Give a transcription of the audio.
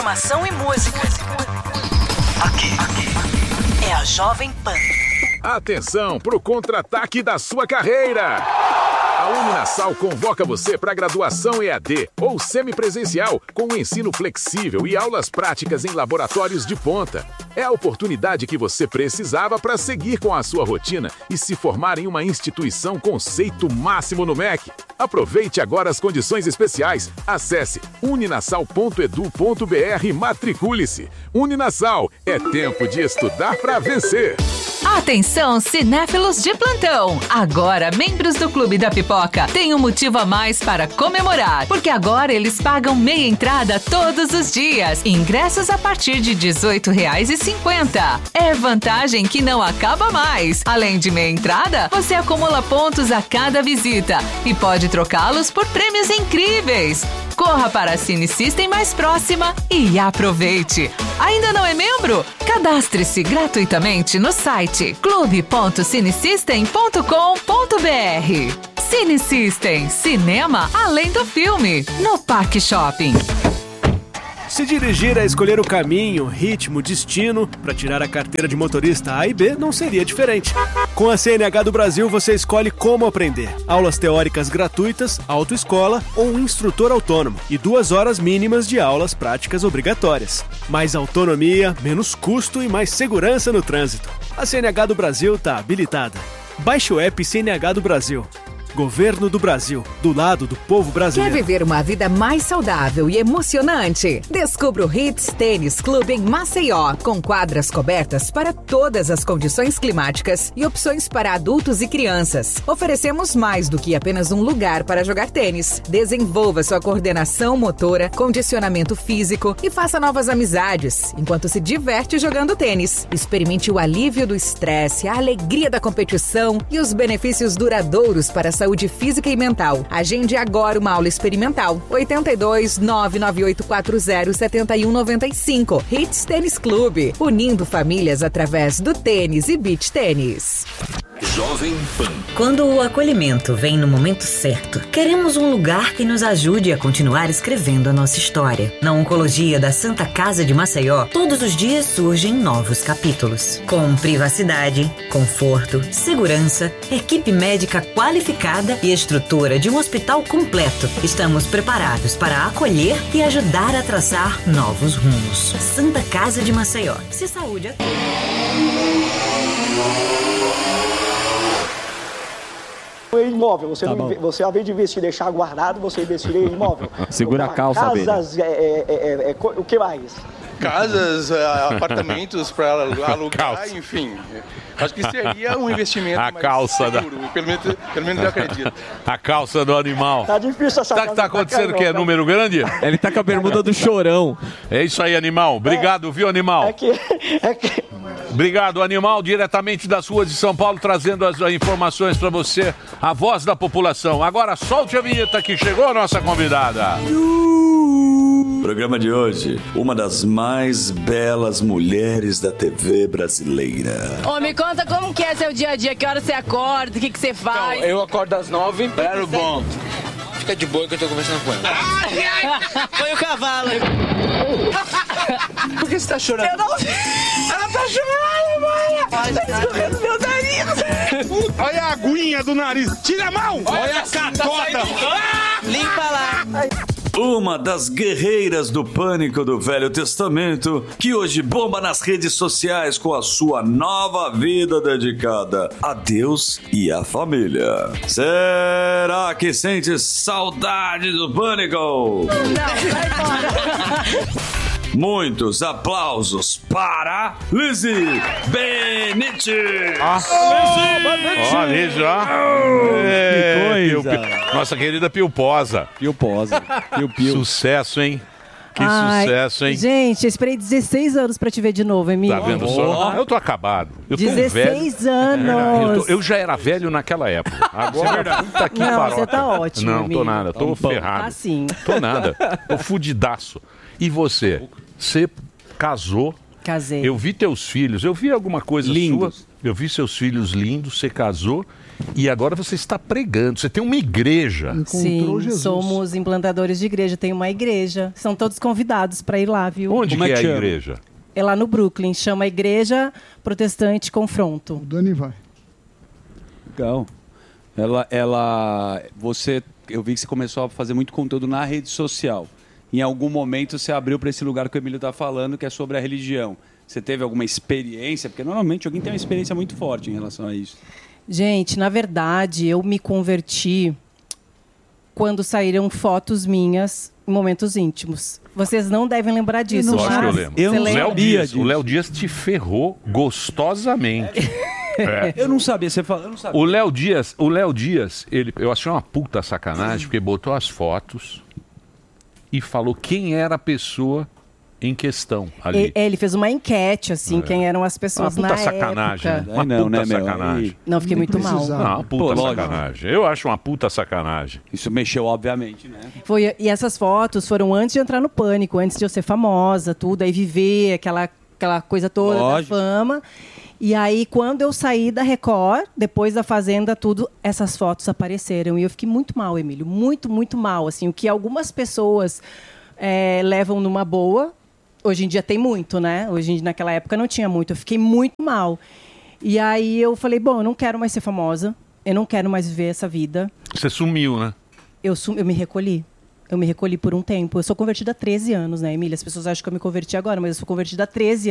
informação e música. Aqui é a Jovem Pan. Atenção pro contra-ataque da sua carreira! A Uninasal convoca você para graduação EAD ou semipresencial com ensino flexível e aulas práticas em laboratórios de ponta. É a oportunidade que você precisava para seguir com a sua rotina e se formar em uma instituição conceito máximo no MEC. Aproveite agora as condições especiais. Acesse uninasal.edu.br e matricule-se. Uninasal, é tempo de estudar para vencer. Atenção, cinéfilos de plantão! Agora, membros do Clube da Pipoca têm um motivo a mais para comemorar, porque agora eles pagam meia entrada todos os dias. Ingressos a partir de R$ 18,50. É vantagem que não acaba mais. Além de meia entrada, você acumula pontos a cada visita e pode trocá-los por prêmios incríveis. Corra para a Cine System mais próxima e aproveite. Ainda não é membro? Cadastre-se gratuitamente no site clube.cinesystem.com.br. Cine System, cinema além do filme, no Parque Shopping. Se dirigir a escolher o caminho, ritmo, destino para tirar a carteira de motorista A e B não seria diferente. Com a CNH do Brasil você escolhe como aprender. Aulas teóricas gratuitas, autoescola ou um instrutor autônomo e 2 horas mínimas de aulas práticas obrigatórias. Mais autonomia, menos custo e mais segurança no trânsito. A CNH do Brasil está habilitada. Baixe o app CNH do Brasil. Governo do Brasil, do lado do povo brasileiro. Quer viver uma vida mais saudável e emocionante? Descubra o Hits Tênis Clube em Maceió, com quadras cobertas para todas as condições climáticas e opções para adultos e crianças. Oferecemos mais do que apenas um lugar para jogar tênis. Desenvolva sua coordenação motora, condicionamento físico e faça novas amizades, enquanto se diverte jogando tênis. Experimente o alívio do estresse, a alegria da competição e os benefícios duradouros para a saúde física e mental. Agende agora uma aula experimental. 82 99840 7195. Hits Tênis Clube. Unindo famílias através do tênis e beach tênis. Jovem Pan. Quando o acolhimento vem no momento certo, queremos um lugar que nos ajude a continuar escrevendo a nossa história. Na Oncologia da Santa Casa de Maceió, todos os dias surgem novos capítulos. Com privacidade, conforto, segurança, equipe médica qualificada e estrutura de um hospital completo, estamos preparados para acolher e ajudar a traçar novos rumos. Santa Casa de Maceió. Se saúde a todos. Imóvel, você ao invés de investir, deixar guardado, você investir em imóvel. Segura a calça dele. Casas, o que mais? Casas, apartamentos para alugar, enfim. Acho que seria um investimento a mais calça seguro, pelo menos eu acredito. A calça do animal. Tá difícil essa calça. Tá acontecendo o quê? Número grande? Ele tá com a bermuda do Chorão. É isso aí, animal. Obrigado, viu, animal? É que... Obrigado, animal, diretamente das ruas de São Paulo, trazendo as informações para você, a voz da população. Agora solte a vinheta que chegou a nossa convidada. Programa de hoje, uma das mais belas mulheres da TV brasileira. Ô, me conta como que é seu dia a dia, que hora você acorda, o que você faz? Então, eu acordo às 9, espero bom. Fica de boa que eu tô conversando com ela. Foi o cavalo. Por que você tá chorando? Eu não... Ela tá chorando, mãe. Tá escorrendo meu nariz. Olha a aguinha do nariz. Tira a mão. Olha a catota. Limpa lá. Uma das guerreiras do pânico do Velho Testamento, que hoje bomba nas redes sociais com a sua nova vida dedicada a Deus e à família. Será que sente saudade do pânico? Não, vai embora. Muitos aplausos para Lizzy Benite. Lizzy, ó. Que coisa. Nossa querida Pilposa. Pilposa. Piu. Sucesso, hein? Que sucesso, hein? Gente, eu esperei 16 anos pra te ver de novo, Emílio. Tá vendo só? Eu tô acabado. Eu tô 16 velho. anos. Eu já era velho naquela época. Agora, puta que Não, paroca. você tá ótimo, Não, Emílio. tô nada. Tô ferrado. Tá sim. Tô nada. Tô fudidaço. E você? Você casou? Casei. Eu vi teus filhos. Eu vi alguma coisa Lindos. sua. Eu vi seus filhos lindos, você casou e agora você está pregando. Você tem uma igreja. Sim, somos implantadores de igreja. Tem uma igreja. São todos convidados para ir lá, viu? Onde que é a igreja? É lá no Brooklyn. Chama Igreja Protestante Confronto. O Dani vai. Legal. Eu vi que você começou a fazer muito conteúdo na rede social. Em algum momento você abriu para esse lugar que o Emílio está falando, que é sobre a religião. Você teve alguma experiência? Porque normalmente alguém tem uma experiência muito forte em relação a isso. Gente, na verdade, eu me converti quando saíram fotos minhas em momentos íntimos. Vocês não devem lembrar disso. Lógico que eu lembro. Eu o Léo Dias te ferrou gostosamente. É. Eu não sabia, você falou, eu não sabia. O Léo Dias, eu achei uma puta sacanagem, porque botou as fotos e falou quem era a pessoa em questão ali. Ele fez uma enquete, assim, quem eram as pessoas na época. Sacanagem, né? Uma puta sacanagem. Não, fiquei muito mal. Não, uma puta sacanagem. Eu acho uma puta sacanagem. Isso mexeu, obviamente, né? E essas fotos foram antes de entrar no Pânico, antes de eu ser famosa, tudo, aí viver aquela coisa toda da fama. E aí, quando eu saí da Record, depois da Fazenda, tudo, essas fotos apareceram. E eu fiquei muito mal, Emílio. Muito, muito mal. Assim, o que algumas pessoas levam numa boa, hoje em dia tem muito, né? Naquela época não tinha muito. Eu fiquei muito mal. E aí eu falei, bom, eu não quero mais ser famosa. Eu não quero mais viver essa vida. Você sumiu, né? Eu me recolhi. Eu me recolhi por um tempo. Eu sou convertida há 13 anos, né, Emília? As pessoas acham que eu me converti agora, mas eu sou convertida há 13 anos.